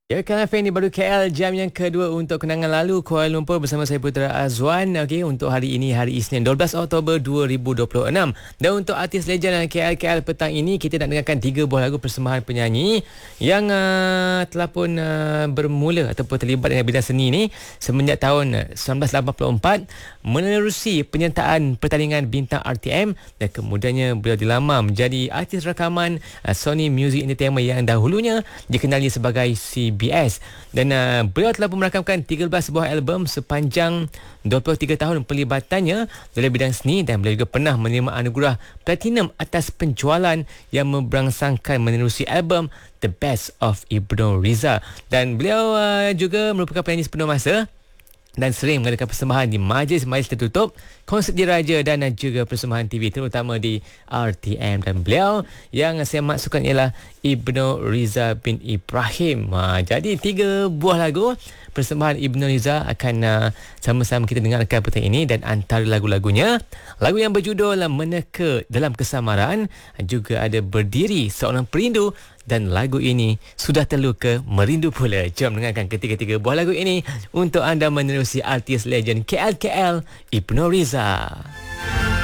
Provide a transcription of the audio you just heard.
Ya, Kang Afin di baru KL jam yang kedua untuk kenangan lalu Kuala Lumpur bersama saya Putra Azwan. Okey, untuk hari ini hari Isnin 12 Oktober 2026. Dan untuk artis legend KL petang ini kita nak dengarkan 3 buah lagu persembahan penyanyi yang telah pun bermula ataupun terlibat dengan bidang seni ni semenjak tahun 1984 menerusi penyertaan pertandingan bintang RTM dan kemudiannya beliau dilamar menjadi artis rakaman Sony Music Entertainment yang dahulunya dikenali sebagai CBS dan beliau telah pun merakamkan 13 buah album sepanjang 23 tahun perlibatannya dalam bidang seni dan beliau juga pernah menerima anugerah platinum atas penjualan yang memberangsangkan menerusi album The Best of Ibnu Riza dan beliau juga merupakan penyanyi sepenuh masa dan sering mengadakan persembahan di majlis-majlis tertutup, konsert diraja dan juga persembahan TV terutama di RTM dan beliau yang saya maksudkan ialah Ibnu Riza bin Ibrahim. Jadi 3 buah lagu persembahan Ibnu Riza akan sama-sama kita dengarkan petang ini dan antara lagu-lagunya lagu yang berjudul Meneka Dalam Kesamaran, juga ada Berdiri Seorang Perindu dan lagu ini Sudah Terluka Merindu Pula. Jom dengarkan ketiga-tiga buah lagu ini untuk anda menerusi artis legend KL Ibnu Riza.